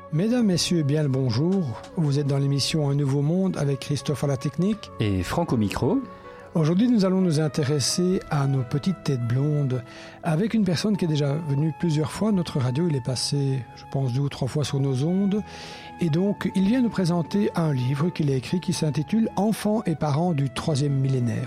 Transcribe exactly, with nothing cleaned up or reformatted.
Mesdames, Messieurs, bien le bonjour. Vous êtes dans l'émission Un Nouveau Monde avec Christophe à la technique. Et Franck au micro. Aujourd'hui, nous allons nous intéresser à nos petites têtes blondes avec une personne qui est déjà venue plusieurs fois à notre radio. Il est passé, je pense, deux ou trois fois sur nos ondes. Et donc, il vient nous présenter un livre qu'il a écrit qui s'intitule « Enfants et parents du troisième millénaire ».